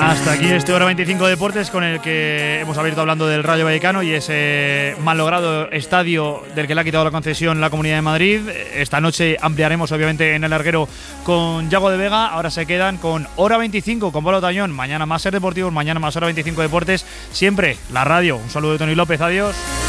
Hasta aquí este Hora 25 Deportes, con el que hemos abierto hablando del Rayo Vallecano y ese malogrado estadio del que le ha quitado la concesión la Comunidad de Madrid. Esta noche ampliaremos obviamente en el larguero con Yago de Vega. Ahora se quedan con Hora 25 con Pablo Tañón. Mañana más Ser Deportivos, mañana más Hora 25 Deportes. Siempre la radio. Un saludo de Tony López, adiós.